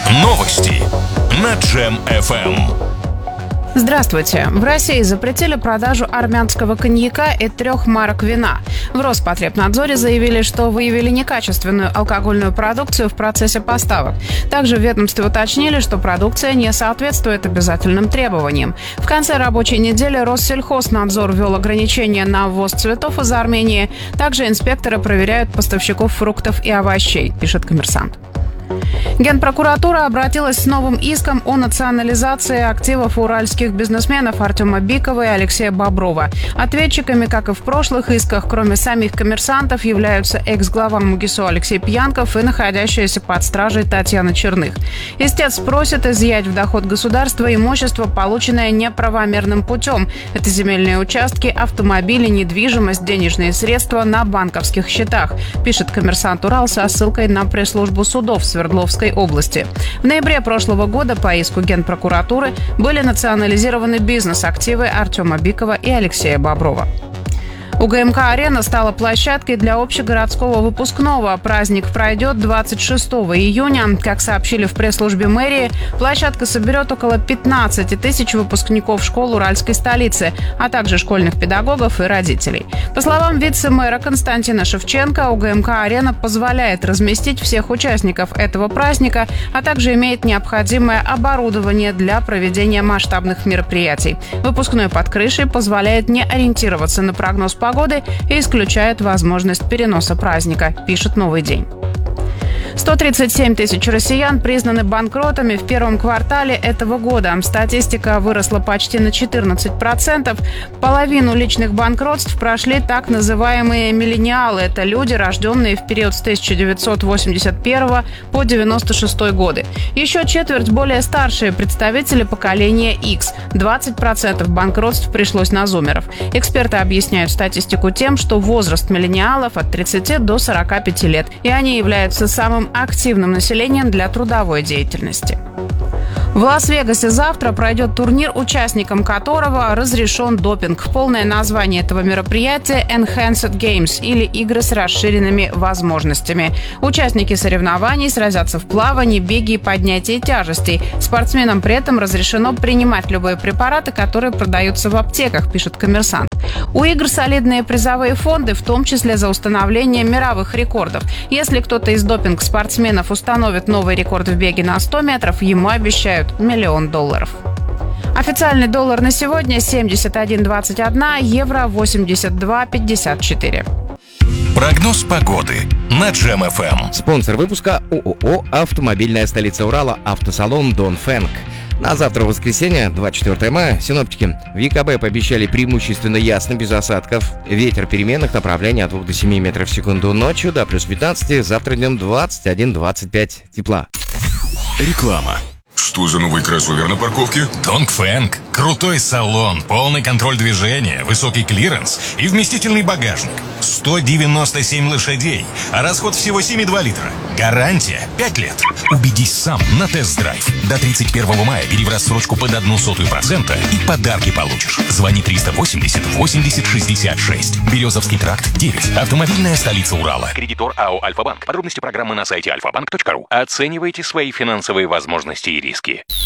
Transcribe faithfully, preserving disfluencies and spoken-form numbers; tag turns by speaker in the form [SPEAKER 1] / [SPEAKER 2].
[SPEAKER 1] Новости на Джем эф эм.
[SPEAKER 2] Здравствуйте. В России запретили продажу армянского коньяка и трех марок вина. В Роспотребнадзоре заявили, что выявили некачественную алкогольную продукцию в процессе поставок. Также в ведомстве уточнили, что продукция не соответствует обязательным требованиям. В конце рабочей недели Россельхознадзор ввел ограничения на ввоз цветов из Армении. Также инспекторы проверяют поставщиков фруктов и овощей, пишет «Коммерсант». Генпрокуратура обратилась с новым иском о национализации активов уральских бизнесменов Артема Бикова и Алексея Боброва. Ответчиками, как и в прошлых исках, кроме самих коммерсантов, являются экс-глава МУГИСО Алексей Пьянков и находящаяся под стражей Татьяна Черных. Истец просит изъять в доход государства имущество, полученное неправомерным путем. Это земельные участки, автомобили, недвижимость, денежные средства на банковских счетах, пишет «Коммерсант Урал» со ссылкой на пресс-службу судов Свердловской области. В ноябре прошлого года по иску Генпрокуратуры были национализированы бизнес-активы Артема Бикова и Алексея Боброва. УГМК-арена стала площадкой для общегородского выпускного. Праздник пройдет двадцать шестого июня. Как сообщили в пресс-службе мэрии, площадка соберет около пятнадцати тысяч выпускников школ уральской столицы, а также школьных педагогов и родителей. По словам вице-мэра Константина Шевченко, УГМК-арена позволяет разместить всех участников этого праздника, а также имеет необходимое оборудование для проведения масштабных мероприятий. Выпускной под крышей позволяет не ориентироваться на прогноз погоды погоды и исключает возможность переноса праздника, пишет «Новый день». сто тридцать семь тысяч россиян признаны банкротами в первом квартале этого года. Статистика выросла почти на четырнадцать процентов. Половину личных банкротств прошли так называемые миллениалы. Это люди, рожденные в период с тысяча девятьсот восемьдесят первого по девяносто шестой годы. Еще четверть более старшие представители поколения X. двадцать процентов банкротств пришлось на зумеров. Эксперты объясняют статистику тем, что возраст миллениалов от тридцати до сорока пяти лет, и они являются самым активным населением для трудовой деятельности. В Лас-Вегасе завтра пройдет турнир, участникам которого разрешен допинг. Полное название этого мероприятия – Enhanced Games, или игры с расширенными возможностями. Участники соревнований сразятся в плавании, беге и поднятии тяжестей. Спортсменам при этом разрешено принимать любые препараты, которые продаются в аптеках, пишет «Коммерсант». У игр солидные призовые фонды, в том числе за установление мировых рекордов. Если кто-то из допинг-спортсменов установит новый рекорд в беге на сто метров, ему обещают миллион долларов. Официальный доллар на сегодня семьдесят один двадцать один, евро восемьдесят два пятьдесят четыре.
[SPEAKER 1] Прогноз погоды на Джем эф эм.
[SPEAKER 3] Спонсор выпуска ООО «Автомобильная столица Урала», автосалон «Донфэнг». На завтра, воскресенье, двадцать четвёртого мая, синоптики в ЕКБ пообещали преимущественно ясно, без осадков. Ветер переменных направлений от двух до семи метров в секунду, ночью до плюс пятнадцати, завтра днем двадцать один двадцать пять тепла.
[SPEAKER 1] Реклама.
[SPEAKER 4] Что за новый кроссовер на парковке?
[SPEAKER 1] Донфэнг. Крутой салон, полный контроль движения, высокий клиренс и вместительный багажник. сто девяносто семь лошадей, а расход всего семь и два литра. Гарантия пять лет. Убедись сам на тест-драйв. До тридцать первого мая бери в рассрочку под одну сотую процента и подарки получишь. Звони триста восемьдесят восемьдесят шестьдесят шесть. Березовский тракт девять. Автомобильная столица Урала. Кредитор АО «Альфа-банк». Подробности программы на сайте альфа банк точка ру. Оценивайте свои финансовые возможности и риски.